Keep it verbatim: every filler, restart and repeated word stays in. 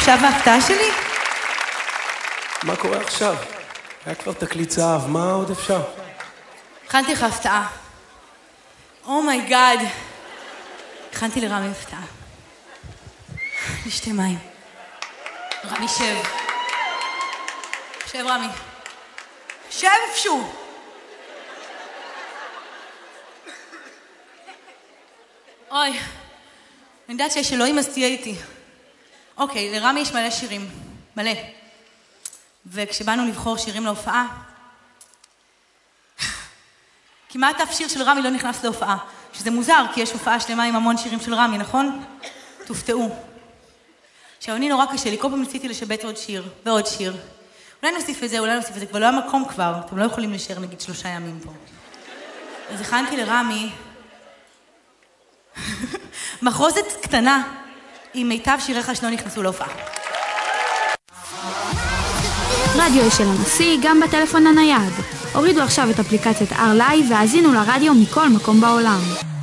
עכשיו ההפתעה שלי? מה קורה עכשיו? היה כבר תקליט זהב, מה עוד אפשר? הכנתי לך הפתעה. אומייגאד. הכנתי לרמי הפתעה. לשתי מים. רמי, שב. שב, רמי. שב איפשהו. אוי, אני יודעת שיש אלוהים, אז תהיה איתי. אוקיי, לרמי יש מלא שירים. מלא. וכשבאנו לבחור שירים להופעה, כמעט אף שיר של רמי לא נכנס להופעה. שזה מוזר, כי יש הופעה שלמה עם המון שירים של רמי, נכון? תופתעו. עכשיו, אני נורא קשה לי, כל פעם ניסיתי לשבץ עוד שיר, ועוד שיר. אולי נוסיף את זה, אולי נוסיף את זה, כבר לא היה מקום כבר, אתם לא יכולים להישאר נגיד שלושה ימים פה. אז הכנתי לרמי מחרוזת קטנה עם מיטב שיריך שלא נכנסו להופעה. רדיו של הנשיא גם בטלפון הנייד. הורידו עכשיו את אפליקציית אר לייב והאזינו לרדיו מכל מקום בעולם.